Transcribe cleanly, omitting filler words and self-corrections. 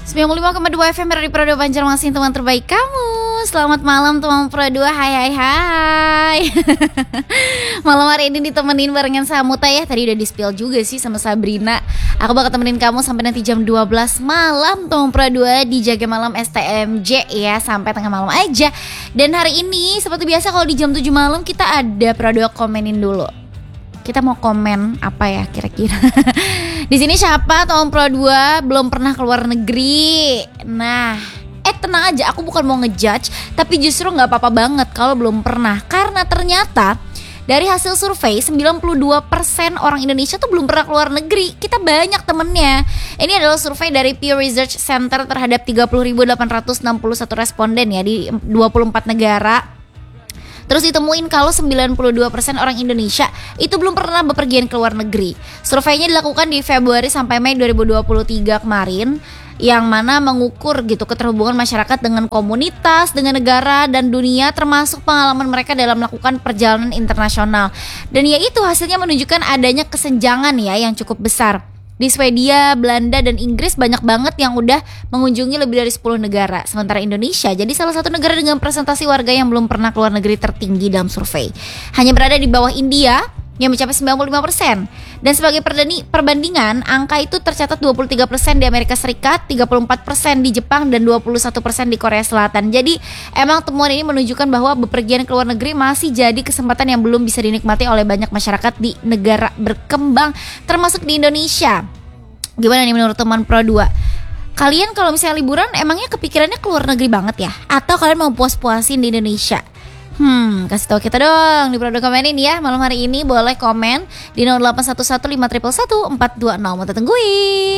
95,2 FM dari Pro 2 Banjarmasin, teman terbaik kamu. Selamat malam teman Pro 2. Hai. Malam hari ini ditemenin barengan Samuta ya. Tadi udah di-spill juga sih sama Sabrina. Aku bakal temenin kamu sampai nanti jam 12 malam teman Pro 2 di Jaga Malam STMJ ya, sampai tengah malam aja. Dan hari ini seperti biasa kalau di jam 7 malam kita ada Pro 2 komenin dulu. Kita mau komen apa ya kira-kira? Di sini siapa Tom Pro 2 belum pernah keluar negeri? Nah, tenang aja, aku bukan mau ngejudge, tapi justru nggak apa-apa banget kalau belum pernah, karena ternyata dari hasil survei 92% orang Indonesia tuh belum pernah keluar negeri. Kita banyak temennya. Ini adalah survei dari Pew Research Center terhadap 30.861 responden ya di 24 negara. Terus ditemuin kalau 92% orang Indonesia itu belum pernah bepergian ke luar negeri. Surveinya dilakukan di Februari sampai Mei 2023 kemarin, yang mana mengukur gitu keterhubungan masyarakat dengan komunitas, dengan negara dan dunia, termasuk pengalaman mereka dalam melakukan perjalanan internasional. Dan yaitu hasilnya menunjukkan adanya kesenjangan ya yang cukup besar. Di Swedia, Belanda, dan Inggris banyak banget yang udah mengunjungi lebih dari 10 negara. Sementara Indonesia jadi salah satu negara dengan presentasi warga yang belum pernah keluar negeri tertinggi dalam survei. Hanya berada di bawah India yang mencapai 95%. Dan sebagai perbandingan, angka itu tercatat 23% di Amerika Serikat, 34% di Jepang, dan 21% di Korea Selatan. Jadi emang temuan ini menunjukkan bahwa bepergian ke luar negeri masih jadi kesempatan yang belum bisa dinikmati oleh banyak masyarakat di negara berkembang, termasuk di Indonesia. Gimana nih menurut teman Pro 2? Kalian kalau misalnya liburan emangnya kepikirannya ke luar negeri banget ya? Atau kalian mau puas-puasin di Indonesia? Kasih tahu kita dong di produk komen ini ya. Malam hari ini boleh komen di 0811 5111 420. Mau tungguin.